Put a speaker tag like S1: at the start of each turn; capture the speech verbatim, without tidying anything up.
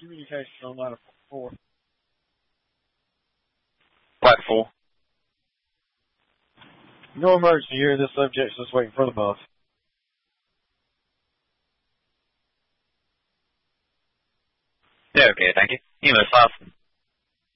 S1: Communication on line four.
S2: Line four.
S1: No emergency here. This subject's just waiting for the bus.
S2: Yeah, okay, thank you. Email five.